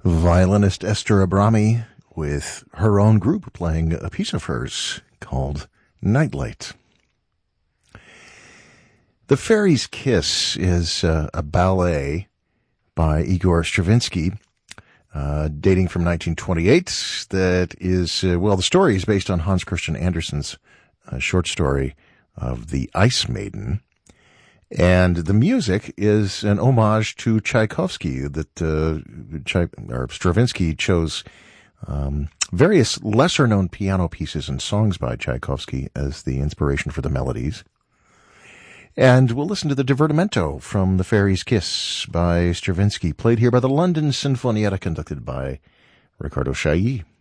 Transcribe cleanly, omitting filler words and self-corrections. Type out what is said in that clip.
Violinist Esther Abrami with her own group playing a piece of hers called Nightlight. The Fairy's Kiss is a ballet by Igor Stravinsky, dating from 1928. That is, the story is based on Hans Christian Andersen's short story of The Ice Maiden. And the music is an homage to Tchaikovsky that Stravinsky chose various lesser-known piano pieces and songs by Tchaikovsky as the inspiration for the melodies. And we'll listen to the Divertimento from The Fairy's Kiss by Stravinsky, played here by the London Sinfonietta, conducted by Riccardo Chailly.